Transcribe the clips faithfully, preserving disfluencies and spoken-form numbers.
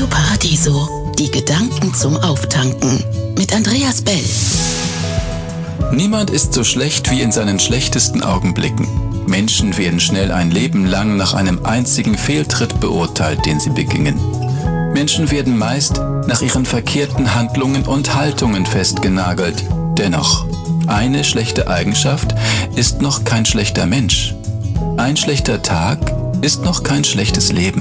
Radio Paradiso, die Gedanken zum Auftanken mit Andreas Bell. Niemand ist so schlecht wie in seinen schlechtesten Augenblicken. Menschen werden schnell ein Leben lang nach einem einzigen Fehltritt beurteilt, den sie begingen. Menschen werden meist nach ihren verkehrten Handlungen und Haltungen festgenagelt. Dennoch, eine schlechte Eigenschaft ist noch kein schlechter Mensch. Ein schlechter Tag ist noch kein schlechtes Leben.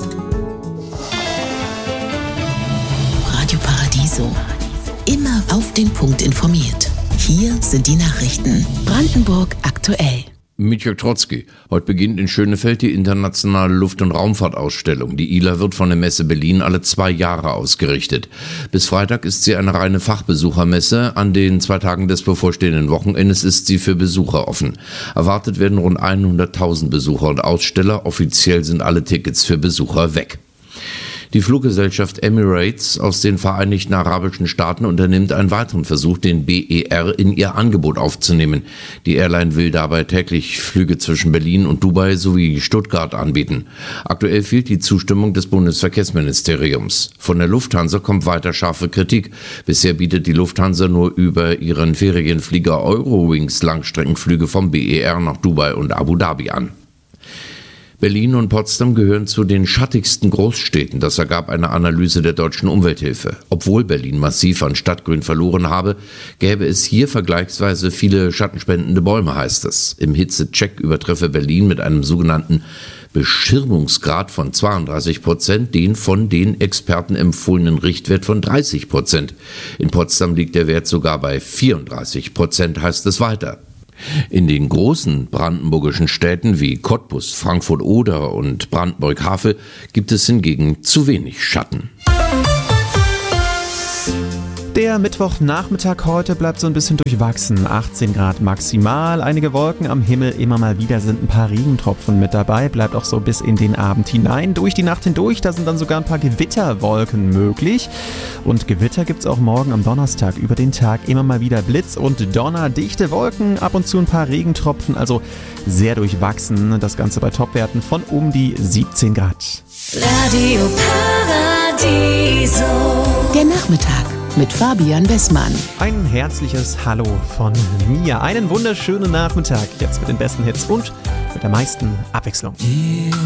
Radio Paradiso. Immer auf den Punkt informiert. Hier sind die Nachrichten. Brandenburg aktuell. Mit Jörg Trotzki. Heute beginnt in Schönefeld die internationale Luft- und Raumfahrtausstellung. Die I L A wird von der Messe Berlin alle zwei Jahre ausgerichtet. Bis Freitag ist sie eine reine Fachbesuchermesse. An den zwei Tagen des bevorstehenden Wochenendes ist sie für Besucher offen. Erwartet werden rund hunderttausend Besucher und Aussteller. Offiziell sind alle Tickets für Besucher weg. Die Fluggesellschaft Emirates aus den Vereinigten Arabischen Staaten unternimmt einen weiteren Versuch, den B E R in ihr Angebot aufzunehmen. Die Airline will dabei täglich Flüge zwischen Berlin und Dubai sowie Stuttgart anbieten. Aktuell fehlt die Zustimmung des Bundesverkehrsministeriums. Von der Lufthansa kommt weiter scharfe Kritik. Bisher bietet die Lufthansa nur über ihren Ferienflieger Eurowings Langstreckenflüge vom B E R nach Dubai und Abu Dhabi an. Berlin und Potsdam gehören zu den schattigsten Großstädten. Das ergab eine Analyse der Deutschen Umwelthilfe. Obwohl Berlin massiv an Stadtgrün verloren habe, gäbe es hier vergleichsweise viele schattenspendende Bäume, heißt es. Im Hitzecheck übertreffe Berlin mit einem sogenannten Beschirmungsgrad von zweiunddreißig Prozent den von den Experten empfohlenen Richtwert von dreißig Prozent. In Potsdam liegt der Wert sogar bei vierunddreißig Prozent, heißt es weiter. In den großen brandenburgischen Städten wie Cottbus, Frankfurt-Oder und Brandenburg-Havel gibt es hingegen zu wenig Schatten. Der Mittwochnachmittag heute bleibt so ein bisschen durchwachsen. achtzehn Grad maximal, einige Wolken am Himmel, immer mal wieder sind ein paar Regentropfen mit dabei. Bleibt auch so bis in den Abend hinein. Durch die Nacht hindurch, da sind dann sogar ein paar Gewitterwolken möglich. Und Gewitter gibt's auch morgen am Donnerstag. Über den Tag immer mal wieder Blitz und Donner, dichte Wolken, ab und zu ein paar Regentropfen. Also sehr durchwachsen. Das Ganze bei Topwerten von um die siebzehn Grad. Radio Paradiso. Der Nachmittag mit Fabian Wessmann. Ein herzliches Hallo von mir. Einen wunderschönen Nachmittag. Jetzt mit den besten Hits und mit der meisten Abwechslung.